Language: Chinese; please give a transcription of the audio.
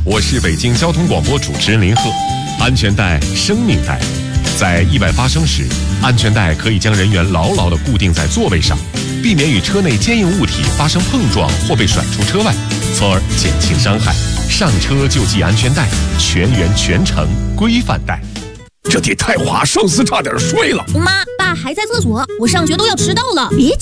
我是北京交通广播主持人林鹤。安全带，生命带。在意外发生时，安全带可以将人员牢牢地固定在座位上，避免与车内坚硬物体发生碰撞或被甩出车外，从而减轻伤害。上车就系安全带，全员全程规范带。 这地太滑，上司差点摔了。 妈，爸还在厕所，我上学都要迟到了。 别